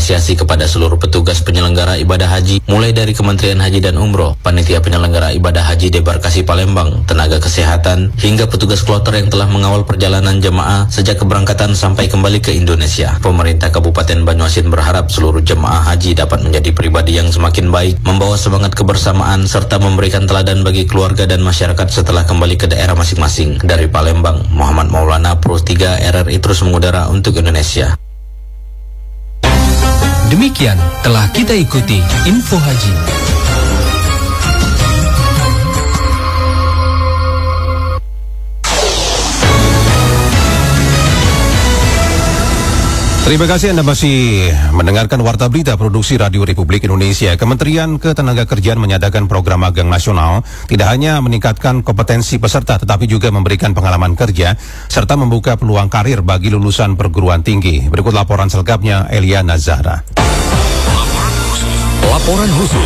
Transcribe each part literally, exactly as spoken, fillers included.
apresiasi kepada seluruh petugas penyelenggara ibadah haji, mulai dari Kementerian Haji dan Umroh, panitia penyelenggara ibadah haji Debarkasi Palembang, tenaga kesehatan, hingga petugas kloter yang telah mengawal perjalanan jemaah sejak keberangkatan sampai kembali ke Indonesia. Pemerintah Kabupaten Banyuasin berharap seluruh jemaah haji dapat menjadi pribadi yang semakin baik, membawa semangat kebersamaan, serta memberikan teladan bagi keluarga dan masyarakat setelah kembali ke daerah masing-masing. Dari Palembang, Muhammad Maulana, Pro tiga R R I terus mengudara untuk Indonesia. Demikian telah kita ikuti Info Haji. Terima kasih Anda masih mendengarkan Warta Berita Produksi Radio Republik Indonesia. Kementerian Ketenagakerjaan menyatakan program magang nasional tidak hanya meningkatkan kompetensi peserta, tetapi juga memberikan pengalaman kerja serta membuka peluang karir bagi lulusan perguruan tinggi. Berikut laporan selengkapnya Eliana Zahra. Laporan khusus. Laporan khusus.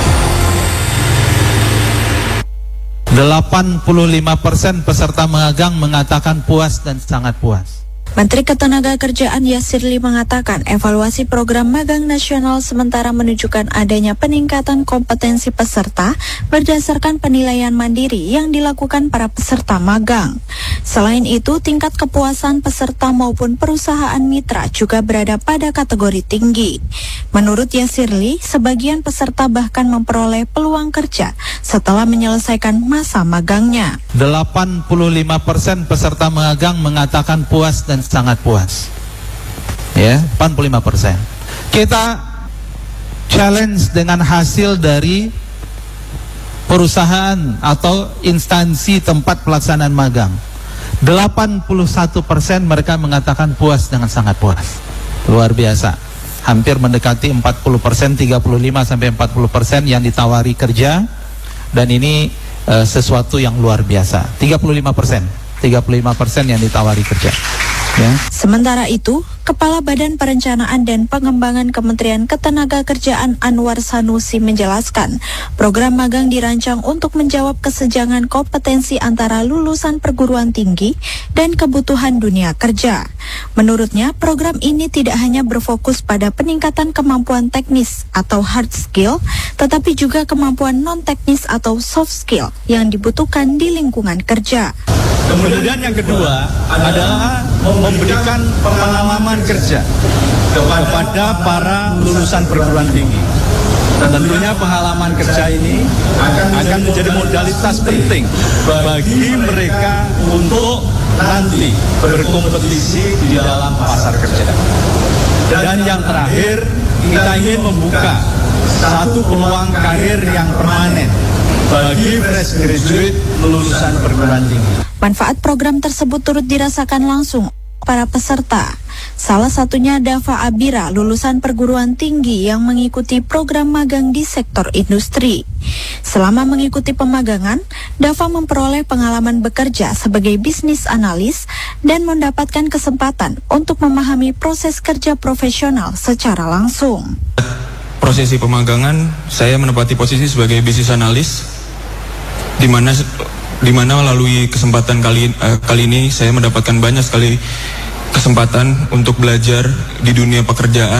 delapan puluh lima persen peserta magang mengatakan puas dan sangat puas. Menteri Ketenagakerjaan Yasirli mengatakan evaluasi program magang nasional sementara menunjukkan adanya peningkatan kompetensi peserta berdasarkan penilaian mandiri yang dilakukan para peserta magang. Selain itu, tingkat kepuasan peserta maupun perusahaan mitra juga berada pada kategori tinggi. Menurut Yasirli, sebagian peserta bahkan memperoleh peluang kerja setelah menyelesaikan masa magangnya. delapan puluh lima persen peserta magang mengatakan puas dan sangat puas. Ya, delapan puluh lima persen. Kita challenge dengan hasil dari perusahaan atau instansi tempat pelaksanaan magang. delapan puluh satu persen mereka mengatakan puas dengan sangat puas. Luar biasa. Hampir mendekati empat puluh persen, tiga puluh lima sampai empat puluh persen yang ditawari kerja, dan ini uh, sesuatu yang luar biasa. tiga puluh lima persen, tiga puluh lima persen yang ditawari kerja. Ya. Sementara itu, Kepala Badan Perencanaan dan Pengembangan Kementerian Ketenagakerjaan Anwar Sanusi menjelaskan, program magang dirancang untuk menjawab kesenjangan kompetensi antara lulusan perguruan tinggi dan kebutuhan dunia kerja. Menurutnya, program ini tidak hanya berfokus pada peningkatan kemampuan teknis atau hard skill, tetapi juga kemampuan non-teknis atau soft skill yang dibutuhkan di lingkungan kerja. Kemudian yang kedua adalah memberikan pengalaman kerja kepada para lulusan perguruan tinggi. Tentunya pengalaman kerja ini akan menjadi modalitas penting bagi mereka untuk nanti berkompetisi di dalam pasar kerja. Dan yang terakhir, kita ingin membuka satu peluang karir yang permanen bagi fresh graduate lulusan perguruan tinggi. Manfaat program tersebut turut dirasakan langsung para peserta. Salah satunya Dava Abira, lulusan perguruan tinggi yang mengikuti program magang di sektor industri. Selama mengikuti pemagangan, Dava memperoleh pengalaman bekerja sebagai bisnis analis dan mendapatkan kesempatan untuk memahami proses kerja profesional secara langsung. Prosesi pemagangan, saya menempati posisi sebagai bisnis analis, di mana di mana melalui kesempatan kali uh, kali ini saya mendapatkan banyak sekali kesempatan untuk belajar di dunia pekerjaan,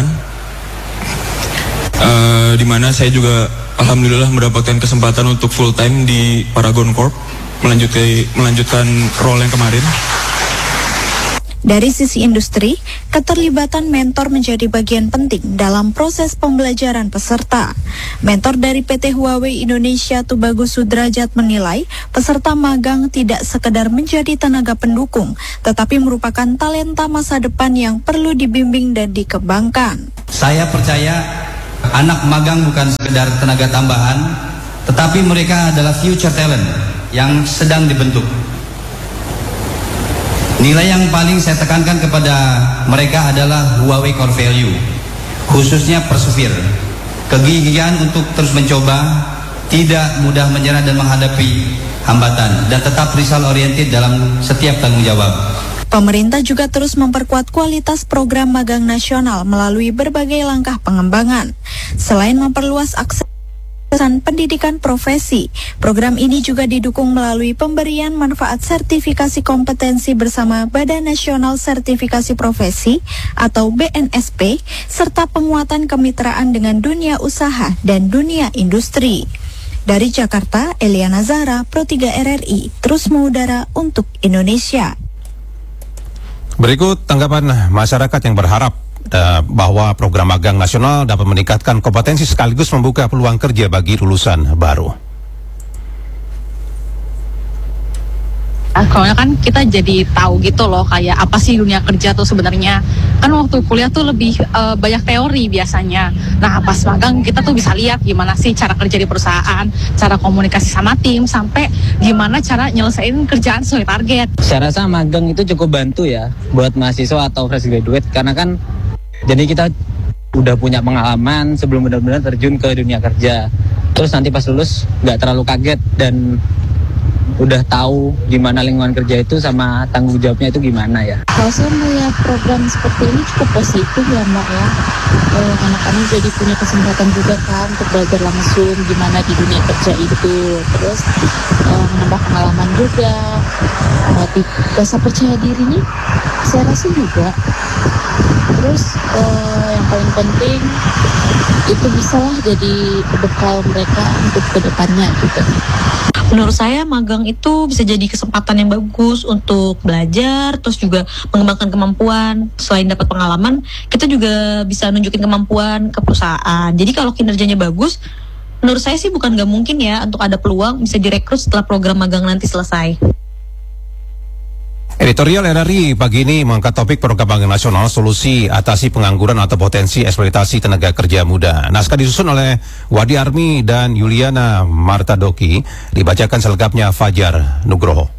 uh, di mana saya juga alhamdulillah mendapatkan kesempatan untuk full time di Paragon Corp, melanjutkan melanjutkan role yang kemarin. Dari sisi industri, keterlibatan mentor menjadi bagian penting dalam proses pembelajaran peserta. Mentor dari P T Huawei Indonesia Tubagus Sudrajat menilai peserta magang tidak sekedar menjadi tenaga pendukung, tetapi merupakan talenta masa depan yang perlu dibimbing dan dikembangkan. Saya percaya anak magang bukan sekedar tenaga tambahan, tetapi mereka adalah future talent yang sedang dibentuk. Nilai yang paling saya tekankan kepada mereka adalah Huawei core value, khususnya persevere, kegigihan untuk terus mencoba, tidak mudah menyerah dan menghadapi hambatan, dan tetap result oriented dalam setiap tanggung jawab. Pemerintah juga terus memperkuat kualitas program magang nasional melalui berbagai langkah pengembangan. Selain memperluas akses pendidikan profesi. Program ini juga didukung melalui pemberian manfaat sertifikasi kompetensi bersama Badan Nasional Sertifikasi Profesi atau B N S P, serta penguatan kemitraan dengan dunia usaha dan dunia industri. Dari Jakarta, Eliana Zahra, Pro tiga R R I, terus mengudara untuk Indonesia. Berikut tanggapan masyarakat yang berharap uh, bahwa program magang nasional dapat meningkatkan kompetensi sekaligus membuka peluang kerja bagi lulusan baru. Soalnya kan kita jadi tahu gitu loh kayak apa sih dunia kerja tuh sebenarnya. Kan waktu kuliah tuh lebih uh, banyak teori biasanya. Nah pas magang kita tuh bisa lihat gimana sih cara kerja di perusahaan, cara komunikasi sama tim, sampai gimana cara nyelesain kerjaan sesuai target. Saya rasa magang itu cukup bantu ya buat mahasiswa atau fresh graduate, karena kan jadi kita udah punya pengalaman sebelum benar-benar terjun ke dunia kerja. Terus nanti pas lulus nggak terlalu kaget dan udah tahu gimana lingkungan kerja itu sama tanggung jawabnya itu gimana ya. Kalau saya melihat program seperti ini cukup positif ya Mbak ya. Eh, anak-anak jadi punya kesempatan juga kan untuk belajar langsung gimana di dunia kerja itu. Terus eh, menambah pengalaman juga, melatih rasa percaya dirinya. Saya rasa juga. Terus eh, yang paling penting itu bisalah jadi bekal mereka untuk kedepannya gitu. Menurut saya magang itu bisa jadi kesempatan yang bagus untuk belajar, terus juga mengembangkan kemampuan. Selain dapat pengalaman, kita juga bisa nunjukin kemampuan ke perusahaan. Jadi kalau kinerjanya bagus, menurut saya sih bukan gak mungkin ya untuk ada peluang bisa direkrut setelah program magang nanti selesai. Editorial R R I pagi ini mengangkat topik program magang nasional, solusi atasi pengangguran atau potensi eksploitasi tenaga kerja muda. Naskah disusun oleh Wadi Armi dan Yuliana Martadoki, dibacakan selengkapnya Fajar Nugroho.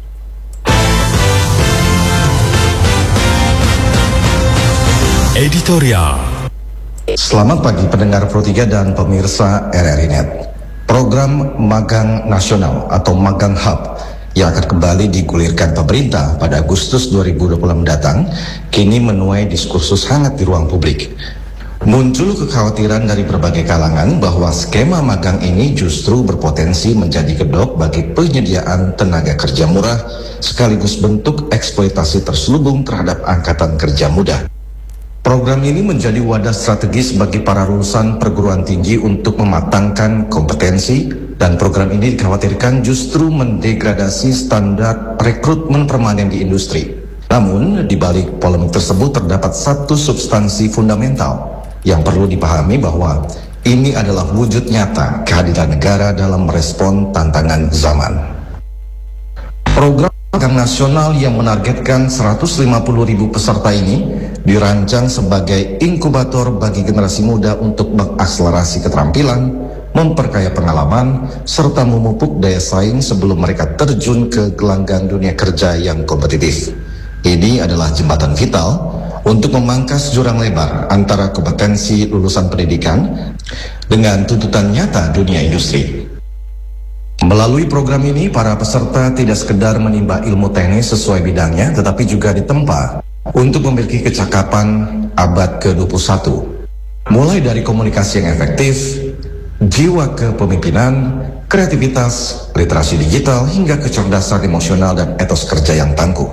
Editorial. Selamat pagi pendengar Pro tiga dan pemirsa R R I Net. Program magang nasional atau magang hub yang akan kembali digulirkan pemerintah pada Agustus dua ribu dua puluh mendatang kini menuai diskursus hangat di ruang publik. Muncul kekhawatiran dari berbagai kalangan bahwa skema magang ini justru berpotensi menjadi kedok bagi penyediaan tenaga kerja murah sekaligus bentuk eksploitasi terselubung terhadap angkatan kerja muda. Program ini menjadi wadah strategis bagi para lulusan perguruan tinggi untuk mematangkan kompetensi, dan program ini dikhawatirkan justru mendegradasi standar rekrutmen permanen di industri. Namun, di balik polemik tersebut terdapat satu substansi fundamental yang perlu dipahami, bahwa ini adalah wujud nyata kehadiran negara dalam merespon tantangan zaman. Program magang nasional yang menargetkan seratus lima puluh ribu peserta ini dirancang sebagai inkubator bagi generasi muda untuk mengakselerasi keterampilan, memperkaya pengalaman, serta memupuk daya saing sebelum mereka terjun ke gelanggang dunia kerja yang kompetitif. Ini adalah jembatan vital untuk memangkas jurang lebar antara kompetensi lulusan pendidikan dengan tuntutan nyata dunia industri. Melalui program ini, para peserta tidak sekedar menimba ilmu teknis sesuai bidangnya, tetapi juga ditempa untuk memiliki kecakapan abad ke dua puluh satu. Mulai dari komunikasi yang efektif, jiwa kepemimpinan, kreativitas, literasi digital, hingga kecerdasan emosional dan etos kerja yang tangguh.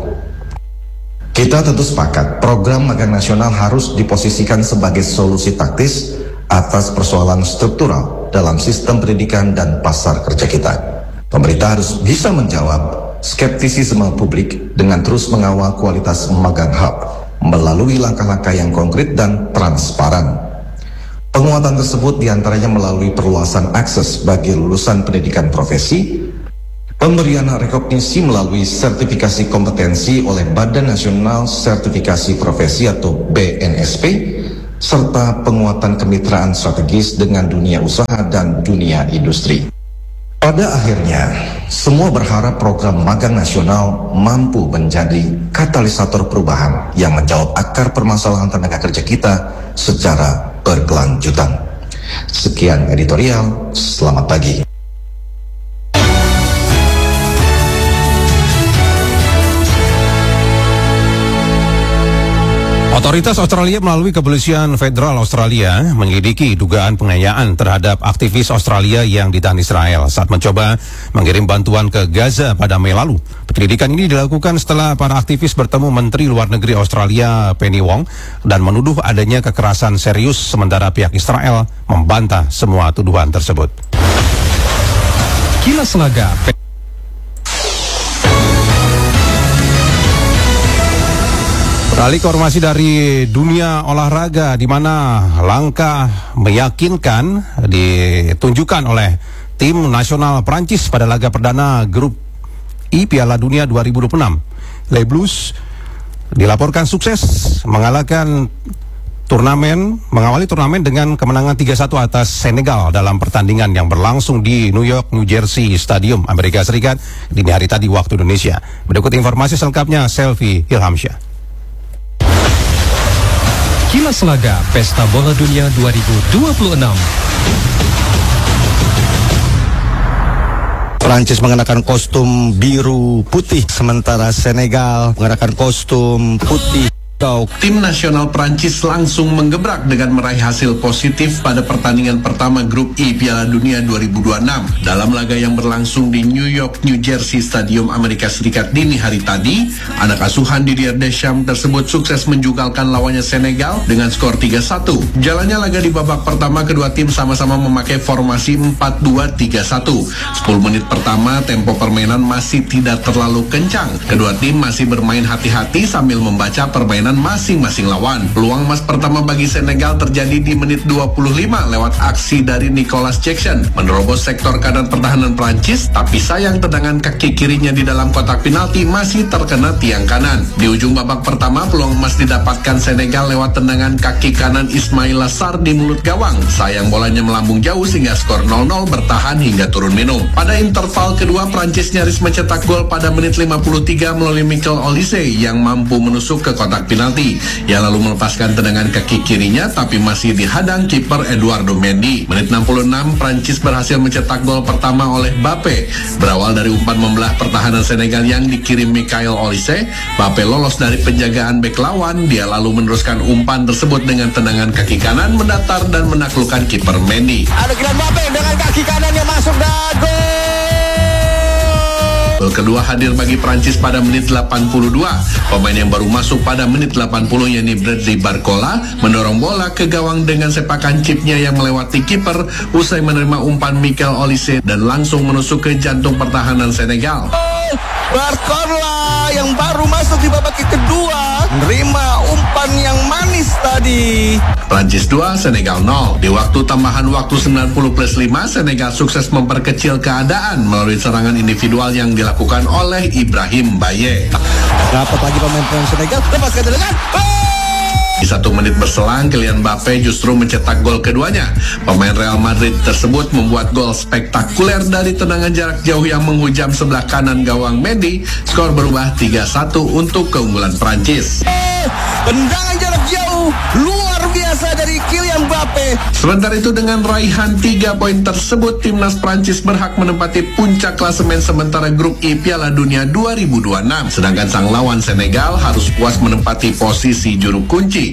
Kita tentu sepakat, program magang nasional harus diposisikan sebagai solusi taktis atas persoalan struktural dalam sistem pendidikan dan pasar kerja kita. Pemerintah harus bisa menjawab skeptisisme publik dengan terus mengawal kualitas magang hub melalui langkah-langkah yang konkret dan transparan. Penguatan tersebut diantaranya melalui perluasan akses bagi lulusan pendidikan profesi, pemberian rekognisi melalui sertifikasi kompetensi oleh Badan Nasional Sertifikasi Profesi atau B N S P, serta penguatan kemitraan strategis dengan dunia usaha dan dunia industri. Pada akhirnya, semua berharap program magang nasional mampu menjadi katalisator perubahan yang menjawab akar permasalahan tenaga kerja kita secara berkelanjutan. Sekian editorial, selamat pagi. Otoritas Australia melalui Kepolisian Federal Australia menyelidiki dugaan penganiayaan terhadap aktivis Australia yang ditahan Israel saat mencoba mengirim bantuan ke Gaza pada Mei lalu. Penyelidikan ini dilakukan setelah para aktivis bertemu Menteri Luar Negeri Australia Penny Wong dan menuduh adanya kekerasan serius, sementara pihak Israel membantah semua tuduhan tersebut. Kilas Laga. Beralih ke informasi dari dunia olahraga, di mana langkah meyakinkan ditunjukkan oleh tim nasional Prancis pada laga perdana grup I Piala Dunia dua ribu dua puluh enam. Les Bleus dilaporkan sukses mengalahkan turnamen, mengawali turnamen dengan kemenangan tiga satu atas Senegal dalam pertandingan yang berlangsung di New York, New Jersey Stadium, Amerika Serikat dini hari tadi waktu Indonesia. Berikut informasi selengkapnya, Selvi Ilhamsyah. Kilas Laga Pesta Bola Dunia dua ribu dua puluh enam. Prancis mengenakan kostum biru putih, sementara Senegal mengenakan kostum putih. Tim nasional Prancis langsung menggebrak dengan meraih hasil positif pada pertandingan pertama grup I Piala Dunia dua ribu dua puluh enam. Dalam laga yang berlangsung di New York, New Jersey Stadium, Amerika Serikat dini hari tadi, anak asuhan Didier Deschamps tersebut sukses menjugalkan lawannya Senegal dengan skor tiga satu. Jalannya laga di babak pertama, kedua tim sama-sama memakai formasi empat dua tiga satu. sepuluh menit pertama, tempo permainan masih tidak terlalu kencang. Kedua tim masih bermain hati-hati sambil membaca permainan masing-masing lawan. Peluang emas pertama bagi Senegal terjadi di menit dua puluh lima lewat aksi dari Nicolas Jackson menerobos sektor kanan pertahanan Prancis, tapi sayang tendangan kaki kirinya di dalam kotak penalti masih terkena tiang kanan. Di ujung babak pertama, peluang emas didapatkan Senegal lewat tendangan kaki kanan Ismail Sarr di mulut gawang. Sayang bolanya melambung jauh sehingga skor nol nol bertahan hingga turun minum. Pada interval kedua, Prancis nyaris mencetak gol pada menit lima puluh tiga melalui Michael Olise yang mampu menusuk ke kotak penalti. Penalti, yang lalu melepaskan tendangan kaki kirinya tapi masih dihadang kiper Eduardo Mendy. Menit enam puluh enam, Prancis berhasil mencetak gol pertama oleh Mbappe. Berawal dari umpan membelah pertahanan Senegal yang dikirim Michael Olise, Mbappe lolos dari penjagaan bek lawan. Dia lalu meneruskan umpan tersebut dengan tendangan kaki kanan mendatar dan menaklukkan kiper Mendy. Ada Kylian Mbappe dengan kaki kanan yang masuk dan gol. Gol kedua hadir bagi Prancis pada menit delapan puluh dua. Pemain yang baru masuk pada menit delapan puluh, yakni Bradley Barcola, mendorong bola ke gawang dengan sepakan chipnya yang melewati kiper usai menerima umpan Michael Olise dan langsung menusuk ke jantung pertahanan Senegal. Barcola yang baru masuk di babak kedua menerima umpan yang manis tadi. Prancis dua, Senegal nol. Di waktu tambahan waktu sembilan puluh plus lima, Senegal sukses memperkecil keadaan melalui serangan individual yang dilakukan oleh Ibrahim Baye. Dapat lagi pemain Senegal, lepaskan tendangan. Di satu menit berselang, Kylian Mbappe justru mencetak gol keduanya. Pemain Real Madrid tersebut membuat gol spektakuler dari tendangan jarak jauh yang menghujam sebelah kanan gawang Mendy. Skor berubah tiga satu untuk keunggulan Prancis. Tendangan jarak jauh luar biasa dari Kylian Mbappe. Sementara itu, dengan raihan tiga poin tersebut, timnas Prancis berhak menempati puncak klasemen sementara grup I Piala Dunia dua ribu dua puluh enam. Sedangkan sang lawan Senegal harus puas menempati posisi juru kunci.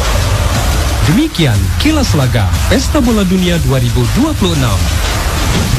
Demikian Kilas Laga Pesta Bola Dunia dua ribu dua puluh enam.